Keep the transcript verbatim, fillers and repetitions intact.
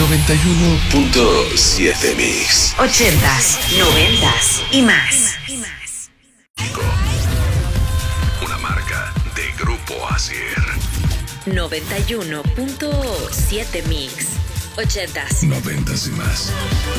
noventa y uno punto siete Mix. Ochentas, noventas y más. Una marca de Grupo Asier. noventa y uno punto siete Mix. Ochentas. Noventas y más.